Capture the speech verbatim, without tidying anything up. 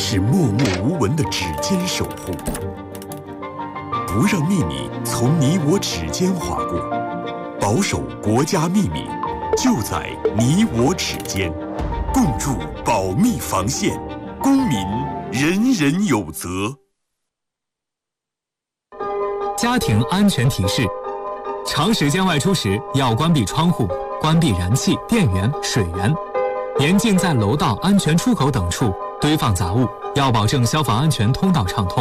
是默默无闻的指尖守护，不让秘密从你我指尖划过，保守国家秘密就在你我指尖，共筑保密防线，公民人人有责。 家庭安全提示：长时间外出时要关闭窗户、关闭燃气、电源、水源，严禁在楼道、安全出口等处堆放杂物，要保证消防安全通道畅通。